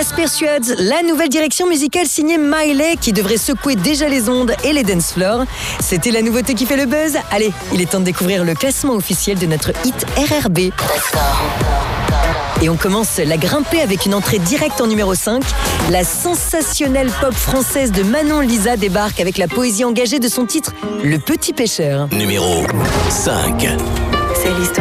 Last Pursuits, la nouvelle direction musicale signée Miley qui devrait secouer déjà les ondes et les dance floors. C'était la nouveauté qui fait le buzz. Allez, il est temps de découvrir le classement officiel de notre hit RRB. Et on commence la grimpée avec une entrée directe en numéro 5. La sensationnelle pop française de Manon Lisa débarque avec la poésie engagée de son titre Le Petit Pêcheur. Numéro 5. C'est l'histoire